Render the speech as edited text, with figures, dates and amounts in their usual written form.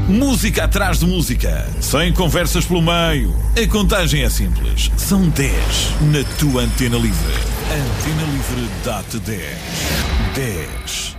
Música atrás de música, sem conversas pelo meio. A contagem é simples. São 10 na tua Antena Livre. Antena Livre dá-te 10. 10.